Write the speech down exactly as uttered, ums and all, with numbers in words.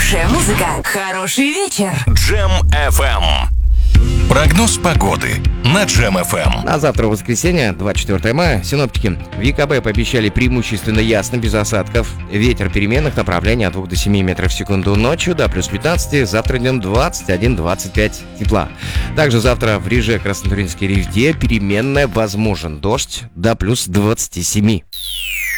Хорошая музыка, хороший вечер. Джем эф эм. Прогноз погоды на Джем эф эм. На завтра, воскресенье, двадцать четвёртое мая, синоптики в ВКБ пообещали преимущественно ясно, без осадков. Ветер переменных направлений от двух до семи метров в секунду ночью, до плюс пятнадцать, завтра днем двадцать один - двадцать пять тепла. Также завтра в Риже, Краснотуринске, Ревде переменная возможен дождь до плюс двадцати семи.